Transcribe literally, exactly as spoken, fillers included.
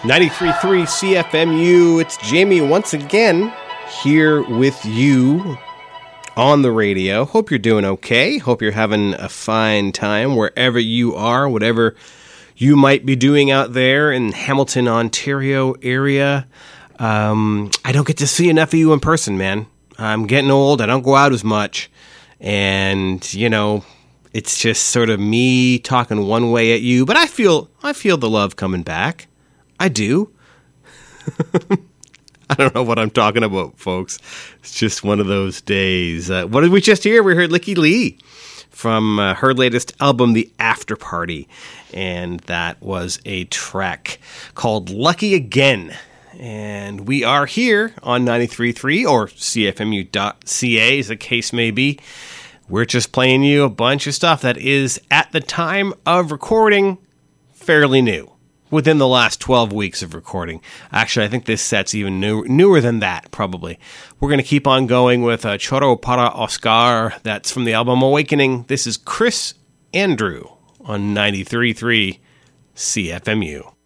ninety-three point three C F M U. It's Jamie once again here with you on the radio. Hope you're doing okay. Hope you're having a fine time wherever you are, whatever you might be doing out there in Hamilton, Ontario area. Um, I don't get to see enough of you in person, man. I'm getting old. I don't go out as much. And, you know, it's just sort of me talking one way at you. But I feel I feel the love coming back. I do. I don't know what I'm talking about, folks. It's just one of those days. Uh, what did we just hear? We heard Lykke Li from uh, her latest album, The After Party. And that was a track called Lucky Again. And we are here on ninety-three point three, or C F M U dot C A, as the case may be. We're just playing you a bunch of stuff that is, at the time of recording, fairly new. Within the last twelve weeks of recording. Actually, I think this set's even new, newer than that, probably. We're going to keep on going with uh, Choro para Oscar. That's from the album Awakening. This is Chris Andrew on ninety-three point three C F M U.